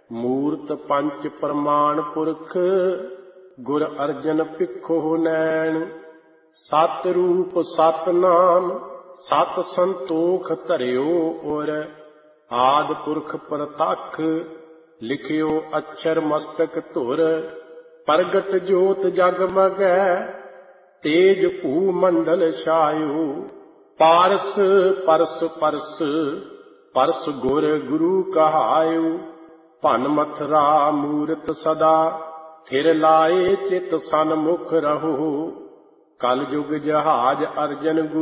ਮੂਰਤ ਪੰਚ ਪ੍ਰਮਾਣ ਪੁਰਖ ਗੁਰ ਅਰਜਨ ਭਿੱਖੋ ਨੈਣ। ਸਤ ਰੂਪ ਸਤ ਨਾਮ ਸਤ ਸੰਤੋਖ ਧਰਿਓ ਉਰ। ਆਦਿ ਪੁਰਖ ਪ੍ਰਤੱਖ ਲਿਖਿਓ ਅਛਰ ਮਸਤਕ ਧੁਰ। ਪ੍ਰਗਟ ਜੋਤ ਜਗਮਗੈ ਤੇਜ ਭੂ ਮੰਡਲ ਛਾਇਓ। ਪਾਰਸ ਪਰਸ ਪਰਸ ਪਰਸ ਗੁਰ ਗੁਰੂ ਕਹਾਇਓ। ਭਨ ਮਥਰਾ ਮੂਰਤ ਸਦਾ ਫਿਰ ਲਾਏ ਚਿਤ ਸਨਮੁਖ ਰਹੋ। ਕਲ ਯੁਗ ਜਹਾਜ ਅਰਜਨ